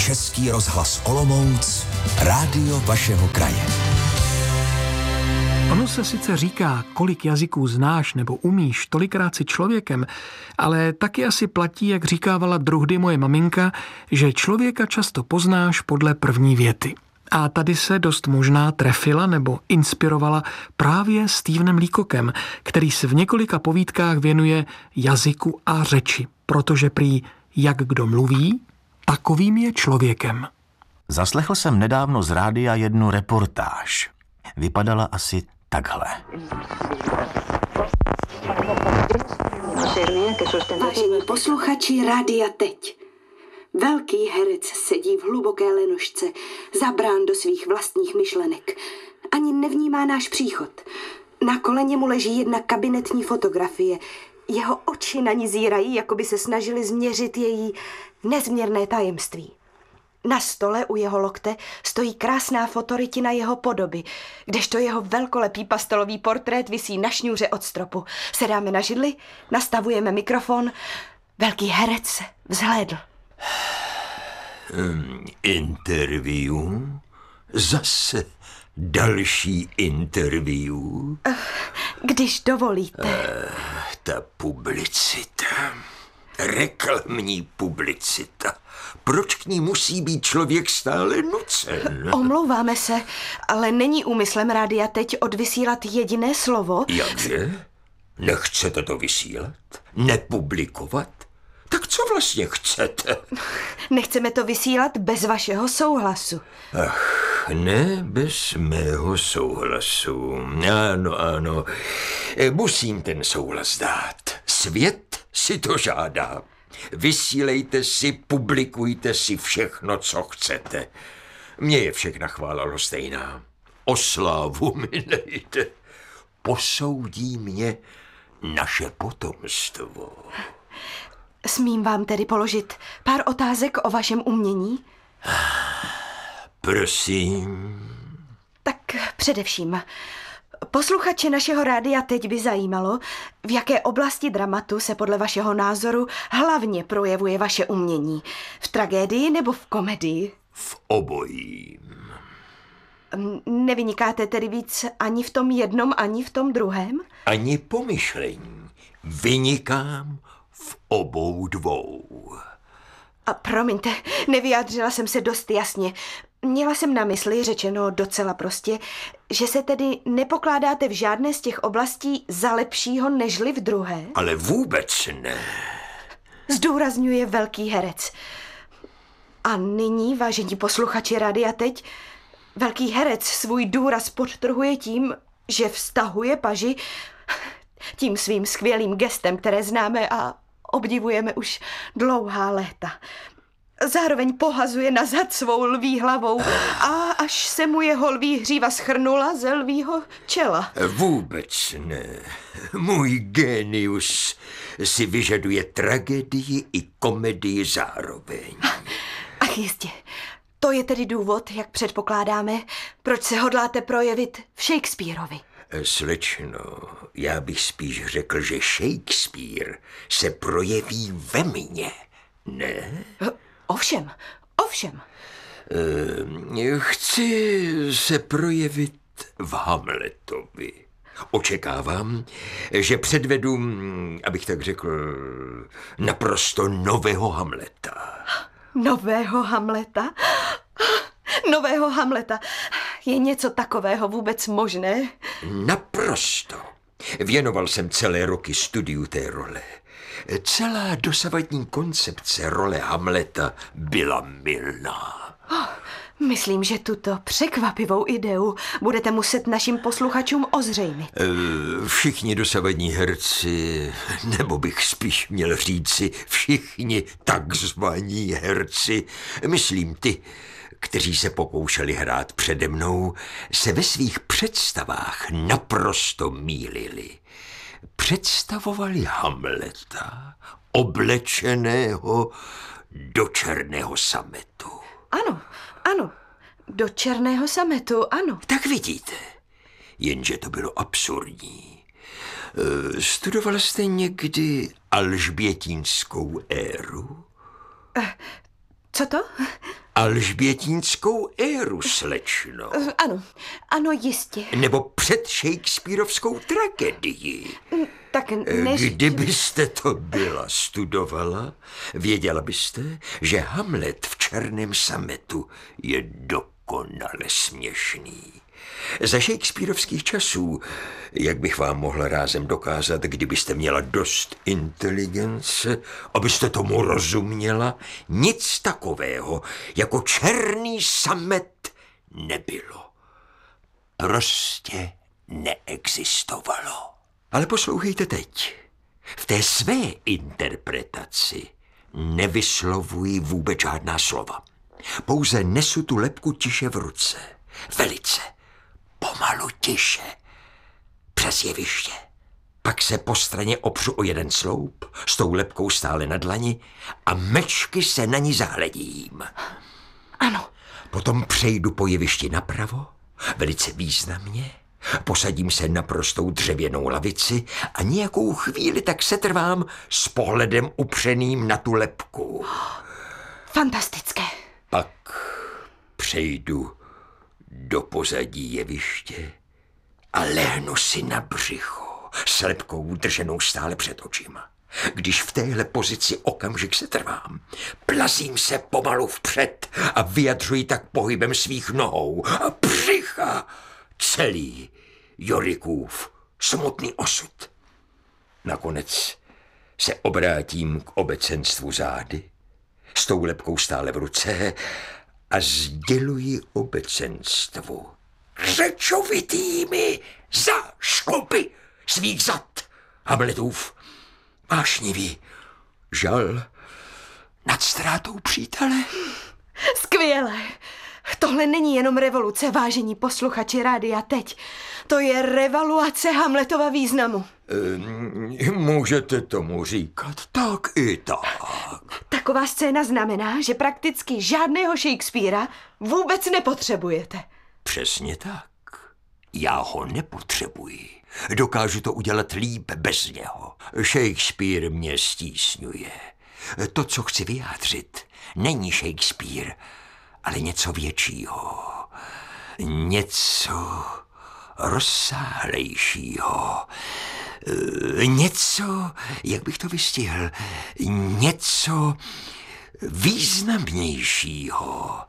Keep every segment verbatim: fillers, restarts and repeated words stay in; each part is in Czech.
Český rozhlas Olomouc, rádio vašeho kraje. Ono se sice říká, kolik jazyků znáš nebo umíš, tolikrát si člověkem, ale taky asi platí, jak říkávala druhdy moje maminka, že člověka často poznáš podle první věty. A tady se dost možná trefila nebo inspirovala právě Stevenem Leacockem, který se v několika povídkách věnuje jazyku a řeči, protože prý jak kdo mluví, takovým je člověkem. Zaslechl jsem nedávno z rádia jednu reportáž. Vypadala asi takhle. Vážení posluchači Rádia Teď. Velký herec sedí v hluboké lenošce, zabrán do svých vlastních myšlenek. Ani nevnímá náš příchod. Na koleně mu leží jedna kabinetní fotografie. Jeho oči na ní zírají, jako by se snažili změřit její nezměrné tajemství. Na stole u jeho lokte stojí krásná fotorytina jeho podoby, kdežto jeho velkolepý pastelový portrét visí na šňůře od stropu. Sedáme na židli, nastavujeme mikrofon. Velký herec se vzhlédl. Um, interview? Zase další interview? Když dovolíte. Uh, ta publicita. Reklamní publicita. Proč k ní musí být člověk stále nucen? Omlouváme se, ale není úmyslem Rádia Teď odvysílat jediné slovo. Jakže? Nechcete to vysílat? Nepublikovat? Tak co vlastně chcete? Nechceme to vysílat bez vašeho souhlasu. Ach, ne bez mého souhlasu. Ano, ano. Musím ten souhlas dát. Svět si to žádá. Vysílejte si, publikujte si všechno, co chcete. Mně je všechna chvála lhostejná. O slávu mi nejde. Posoudí mě naše potomstvo. Smím vám tedy položit pár otázek o vašem umění? Prosím. Tak především, posluchače našeho rádia Teď by zajímalo, v jaké oblasti dramatu se podle vašeho názoru hlavně projevuje vaše umění. V tragédii nebo v komedii? V obojím. Nevynikáte tedy víc ani v tom jednom, ani v tom druhém? Ani pomyšlení. Vynikám v obou dvou. A promiňte, nevyjádřila jsem se dost jasně. Měla jsem na mysli, řečeno docela prostě, že se tedy nepokládáte v žádné z těch oblastí za lepšího nežli v druhé? Ale vůbec ne. Zdůrazňuje velký herec. A nyní, vážení posluchači Rádia Teď, velký herec svůj důraz podtrhuje tím, že vztahuje paži tím svým skvělým gestem, které známe a obdivujeme už dlouhá léta. Zároveň pohazuje na zad svou lví hlavou a až se mu jeho lví hříva schrnula ze lvího čela. Vůbec ne. Můj génius si vyžaduje tragédii i komedii zároveň. Ach jistě. To je tedy důvod, jak předpokládáme, proč se hodláte projevit v Shakespeareovi. Slečno, já bych spíš řekl, že Shakespeare se projeví ve mně, ne? Ovšem, ovšem. Chci se projevit v Hamletovi. Očekávám, že předvedu, abych tak řekl, naprosto nového Hamleta. Nového Hamleta? Nového Hamleta. Je něco takového vůbec možné? Naprosto. Věnoval jsem celé roky studiu té role. Celá dosavadní koncepce role Hamleta byla mylná. Oh, myslím, že tuto překvapivou ideu budete muset našim posluchačům ozřejmit. Všichni dosavadní herci, nebo bych spíš měl říci všichni takzvaní herci, myslím ty, kteří se pokoušeli hrát přede mnou, se ve svých představách naprosto mýlili. Představovali Hamleta oblečeného do černého sametu. Ano, ano, do černého sametu, ano. Tak vidíte, jenže to bylo absurdní. Studoval jste někdy alžbětínskou éru? Co to? alžbětínskou éru, slečno. Ano, ano, jistě. Nebo před Shakespearovskou tragedii. Tak než... Kdybyste to byla studovala, věděla byste, že Hamlet v Černém sametu je dokonale směšný. Za Shakespearovských časů, jak bych vám mohla rázem dokázat, kdybyste měla dost inteligence, abyste tomu rozuměla, nic takového jako Černý samet nebylo. Prostě neexistovalo. Ale poslouchejte teď. V té své interpretaci nevyslovuji vůbec žádná slova. Pouze nesu tu lebku tiše v ruce. Velice. Pomalu tiše. Přes jeviště. Pak se po straně opřu o jeden sloup, s tou lebkou stále na dlani a mečky se na ní zahledím. Ano. Potom přejdu po jevišti napravo, velice významně, posadím se na prostou dřevěnou lavici a nějakou chvíli tak setrvám s pohledem upřeným na tu lebku. Fantastické. Pak přejdu do pozadí jeviště a lehnu si na břicho s lebkou drženou stále před očima. Když v téhle pozici okamžik se trvám, plazím se pomalu vpřed a vyjadřuji tak pohybem svých nohou a břicha celý Jorikův smutný osud. Nakonec se obrátím k obecenstvu zády, s tou lebkou stále v ruce a sděluji obecenstvu řečovitými zášklupy svých zad Hamletův vášnivý žal nad ztrátou přítele. Skvělé. Tohle není jenom revoluce, vážení posluchači Rádia Teď. To je revaluace Hamletova významu. E, můžete tomu říkat tak i tak. Taková scéna znamená, že prakticky žádného Shakespeara vůbec nepotřebujete. Přesně tak. Já ho nepotřebuji. Dokážu to udělat líp bez něho. Shakespeare mě stísňuje. To, co chci vyjádřit, není Shakespeare, ale něco většího. Něco rozsáhlejšího. Něco, jak bych to vystihl, něco významnějšího.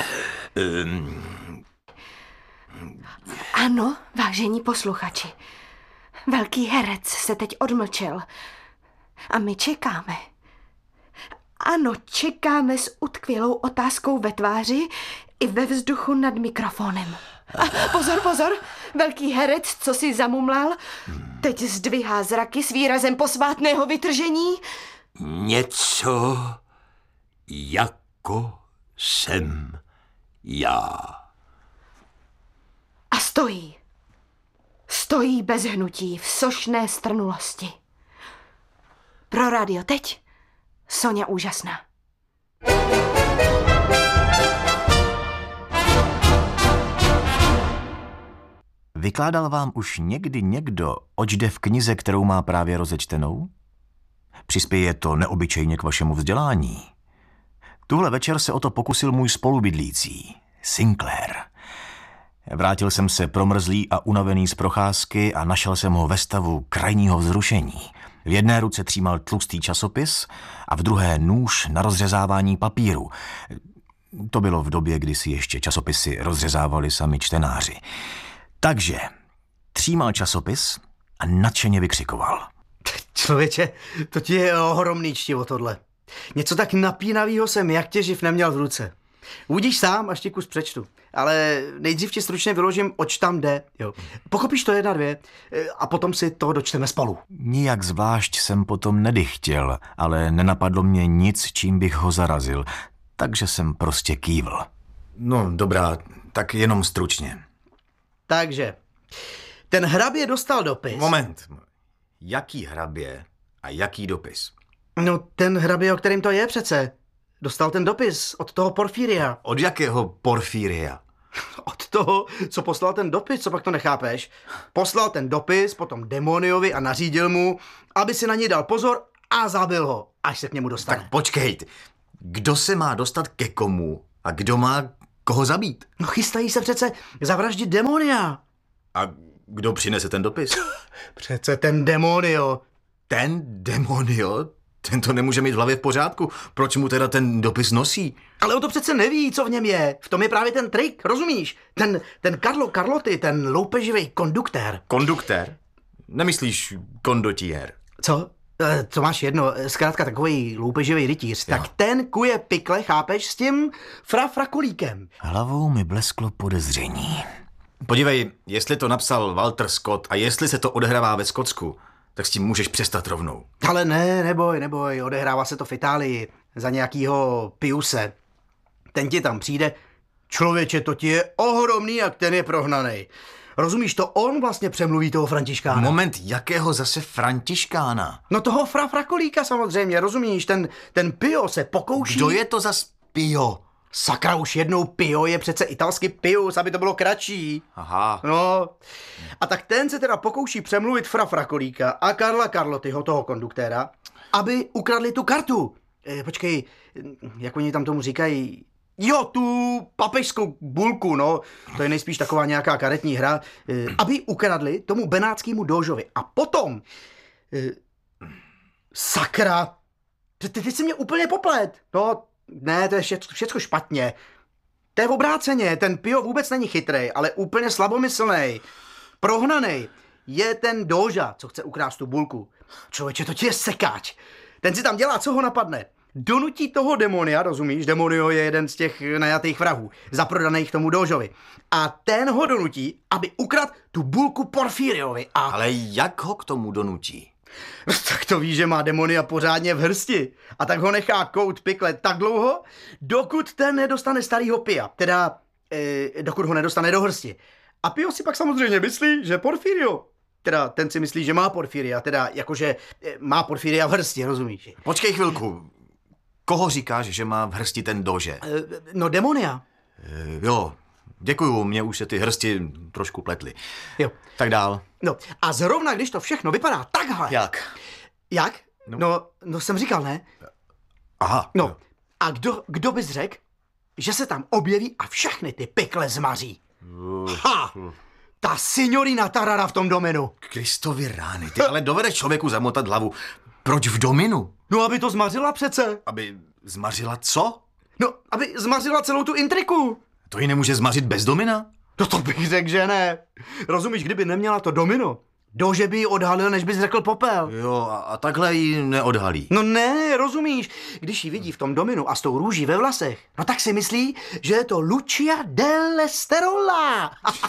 Ano, vážení posluchači. Velký herec se teď odmlčel. A my čekáme. Ano, čekáme s utkvělou otázkou ve tváři i ve vzduchu nad mikrofonem. A pozor, pozor, velký herec, co si zamumlal, teď zdvihá zraky s výrazem posvátného vytržení. Něco jako jsem já. A stojí. Stojí bez hnutí v sošné strnulosti. Pro Rádio Teď Soňa Úžasná. Vykládal vám už někdy někdo, oč jde v knize, kterou má právě rozečtenou? Přispěje to neobyčejně k vašemu vzdělání. Tuhle večer se o to pokusil můj spolubydlící, Sinclair. Vrátil jsem se promrzlý a unavený z procházky a našel jsem ho ve stavu krajního vzrušení. V jedné ruce třímal tlustý časopis a v druhé nůž na rozřezávání papíru. To bylo v době, kdy si ještě časopisy rozřezávali sami čtenáři. Takže třímal časopis a nadšeně vykřikoval. Člověče, to ti je ohromný čtivo tohle. Něco tak napínavýho jsem jak tě živ neměl v ruce. Uvidíš sám, až ti kus přečtu. Ale nejdřív ti stručně vyložím, oč tam jde. Jo. Pochopíš to jedna, dvě a potom si to dočteme spolu. Nijak zvlášť jsem potom nedychtěl, ale nenapadlo mě nic, čím bych ho zarazil. Takže jsem prostě kývl. No dobrá, tak jenom stručně. Takže, ten hrabě dostal dopis. Moment. Jaký hrabě a jaký dopis? No ten hrabě, o kterým to je přece. Dostal ten dopis od toho Porfíria. Od jakého Porfíria? Od toho, co poslal ten dopis, co pak to nechápeš? Poslal ten dopis potom Demoniovi a nařídil mu, aby si na něj dal pozor a zabil ho, až se k němu dostane. Tak počkejte, kdo se má dostat ke komu A kdo má koho zabít? No chystají se přece zavraždit Demonia. A kdo přinese ten dopis? Přece ten Demonio. Ten Demonio? Ten to nemůže mít v hlavě v pořádku. Proč mu teda ten dopis nosí? Ale on to přece neví, co v něm je. V tom je právě ten trik, rozumíš? Ten, ten Carlo Carlotti, ten loupeživý konduktér. Konduktér? Nemyslíš kondotiér? Co? E, to máš jedno, zkrátka takový loupeživý rytíř. Jo. Tak ten kuje pikle, chápeš, s tím frafrakolíkem. Hlavou mi blesklo podezření. Podívej, jestli to napsal Walter Scott a jestli se to odehrává ve Skotsku, tak s tím můžeš přestat rovnou. Ale ne, neboj, neboj, odehrává se to v Itálii za nějakýho Piuse. Ten ti tam přijde, člověče, to ti je ohromný, jak ten je prohnanej. Rozumíš, to on vlastně přemluví toho Františkána. Moment, jakého zase Františkána? No toho frafrakolíka samozřejmě, rozumíš, ten, ten Pio se pokouší... Kdo je to za Pio? Sakra, už jednou Pio je přece italsky Pius, aby to bylo kratší. Aha. No, a tak ten se teda pokouší přemluvit frafrakolíka a Karla Carlottiho, toho konduktéra, aby ukradli tu kartu. E, počkej, jak oni tam tomu říkají... Jo, tu papežskou bulku, no, to je nejspíš taková nějaká karetní hra, e, aby ukradli tomu benátskému dóžovi. A potom... E, sakra, ty, ty, ty jsi mě úplně poplet. No, ne, to je všecko, všecko špatně. To je obráceně, ten Pio vůbec není chytrej, ale úplně slabomyslnej. Prohnanej je ten dóža, co chce ukrást tu bulku. Člověče, to ti je sekáč. Ten si tam dělá, co ho napadne. Donutí toho Demonia, rozumíš? Demonio je jeden z těch najatých vrahů, zaprodaných tomu dóžovi. A ten ho donutí, aby ukradl tu bulku Porfiriovi. A... Ale jak ho k tomu donutí? Tak to ví, že má Demonia pořádně v hrsti. A tak ho nechá kout pikle tak dlouho, dokud ten nedostane starýho Pia. Teda, e, dokud ho nedostane do hrsti. A Pio si pak samozřejmě myslí, že Porfirio, teda ten si myslí, že má Porfiria, teda jakože e, má Porfiria v hrsti, rozumíš? Počkej chvilku. Koho říkáš, že má v hrsti ten dóže? E, no Demonia. E, jo, děkuju, mě už se ty hrsti trošku pletly. Jo. Tak dál. No a zrovna, když to všechno vypadá takhle. Jak? Jak? No, no, no jsem říkal, ne? Aha. No, Jo. a kdo, kdo bys řekl, že se tam objeví a všechny ty pikle zmaří? Ha! Ta signorina Tarara v tom dominu. Kristovi rány, ty ale dovedeš člověku zamotat hlavu. Proč v dominu? No, aby to zmařila přece. Aby zmařila co? No, aby zmařila celou tu intriku. To ji nemůže zmařit bez domina? No to bych řekl, že ne. Rozumíš, kdyby neměla to domino, dože by ji odhalil, než bys řekl popel. Jo, a, a takhle ji neodhalí. No ne, rozumíš, když ji vidí v tom dominu a s tou růží ve vlasech, no tak si myslí, že je to Lucia delle Sterola.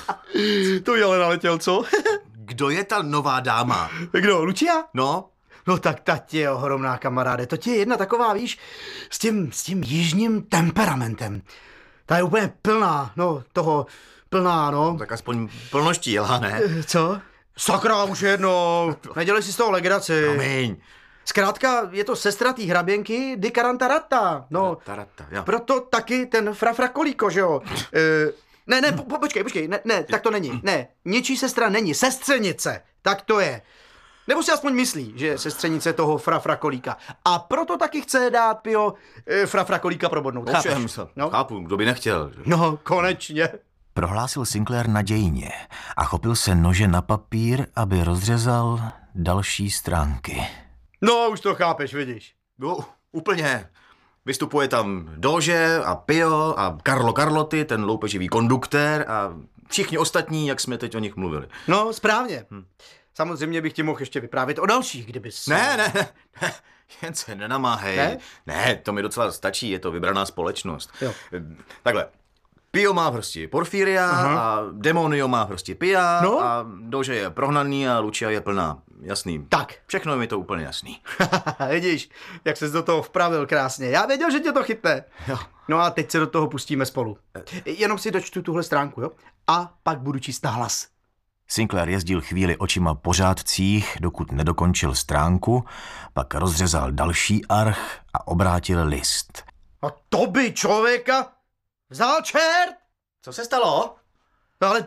To je ale naletěl, co? Kdo je ta nová dáma? Kdo, Lucia? No? No tak ta ti je ohromná, kamaráde. To ti je jedna taková, víš, s tím, s tím jižním temperamentem. Ta je úplně plná, no, toho, plná, no. Tak aspoň plnoští jela, ne? Co? Sakra, už jednou. Nedělej si z toho legraci. Promiň. Zkrátka, je to sestra tý hraběnky di Carantarata. No, Tarata, jo. proto taky ten frafrakolíko, že jo? E, ne, ne, po, počkej, počkej, ne, ne, tak to není. Ne, něčí sestra není, sestřenice. Tak to je. Nebo si aspoň myslí, že je sestřenice toho frafrakolíka. A proto taky chce dát Pio e, frafrakolíka probodnout. Ovšem, No? chápu, kdo by nechtěl. No, konečně. Prohlásil Sinclair nadějně a chopil se nože na papír, aby rozřezal další stránky. No, už to chápeš, vidíš. No, úplně. Vystupuje tam Doge a Pio a Carlo Carlotti, ten loupeživý konduktér a všichni ostatní, jak jsme teď o nich mluvili. No, správně. Hm. Samozřejmě bych ti mohl ještě vyprávět o dalších, kdybys... Ne, ne, ne, ne. Jen se nenamáhej. Ne? Ne, to mi docela stačí, je to vybraná společnost. Jo. Takhle. Pio má v hrsti Porfiria a Demonio má v hrsti Pia No? a Doge je prohnaný a Lucia je plná. Jasný. Tak. Všechno je mi to úplně jasný. Vidíš, jak ses do toho vpravil krásně. Já věděl, že tě to chytne. Jo. No a teď se do toho pustíme spolu. Jenom si dočtu tuhle stránku, jo? A pak budu číst nahlas. Sinclair jezdil chvíli očima po řádcích, dokud nedokončil stránku, pak rozřezal další arch a obrátil list. A to by člověka vzal čert? Co se stalo? No ale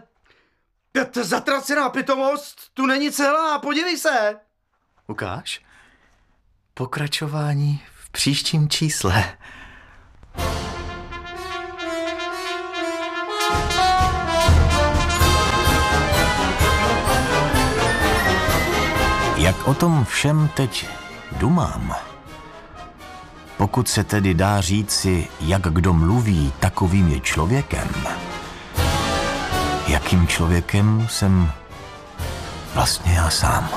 ta zatracená pitomost tu není celá, podívej se. Ukáž? Pokračování v příštím čísle. Jak o tom všem teď dumám? Pokud se tedy dá říci, jak kdo mluví, takovým je člověkem. Jakým člověkem jsem vlastně já sám?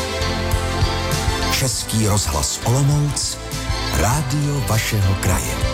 Český rozhlas Olomouc, rádio vašeho kraje.